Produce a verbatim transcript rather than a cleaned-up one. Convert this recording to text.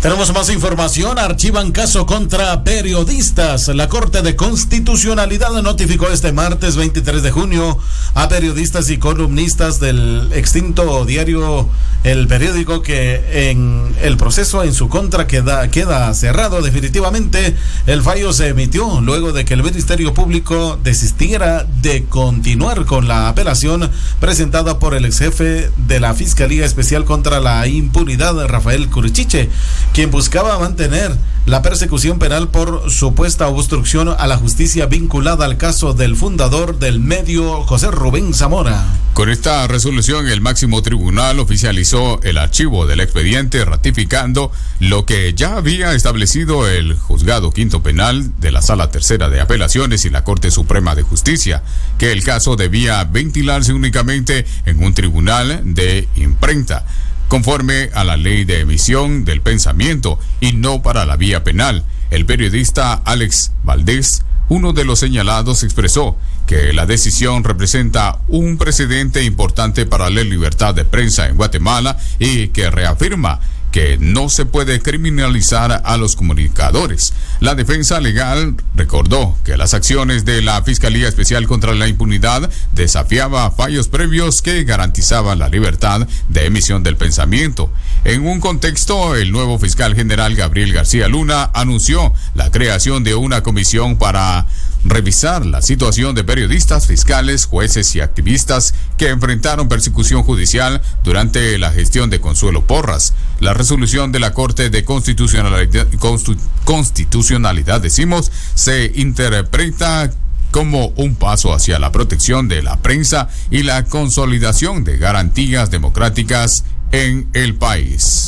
Tenemos más información. Archivan caso contra periodistas. La Corte de Constitucionalidad notificó este martes veintitrés de junio a periodistas y columnistas del extinto diario El Periódico que en el proceso en su contra queda, queda cerrado definitivamente. El fallo se emitió luego de que el Ministerio Público desistiera de continuar con la apelación presentada por el ex jefe de la Fiscalía Especial contra la Impunidad, Rafael Curichiche, quien buscaba mantener la persecución penal por supuesta obstrucción a la justicia vinculada al caso del fundador del medio, José Rubén Zamora. Con esta resolución, el máximo tribunal oficializó el archivo del expediente, ratificando lo que ya había establecido el Juzgado Quinto Penal de la Sala Tercera de Apelaciones y la Corte Suprema de Justicia, que el caso debía ventilarse únicamente en un tribunal de imprenta, conforme a la ley de emisión del pensamiento y no para la vía penal. El periodista Alex Valdés, uno de los señalados, expresó que la decisión representa un precedente importante para la libertad de prensa en Guatemala y que reafirma que no se puede criminalizar a los comunicadores. La defensa legal recordó que las acciones de la Fiscalía Especial contra la Impunidad desafiaba fallos previos que garantizaban la libertad de emisión del pensamiento. En un contexto, el nuevo fiscal general Gabriel García Luna anunció la creación de una comisión para revisar la situación de periodistas, fiscales, jueces y activistas que enfrentaron persecución judicial durante la gestión de Consuelo Porras. La resolución de la Corte de Constitucionalidad, Constitu, Constitucionalidad decimos, se interpreta como un paso hacia la protección de la prensa y la consolidación de garantías democráticas en el país.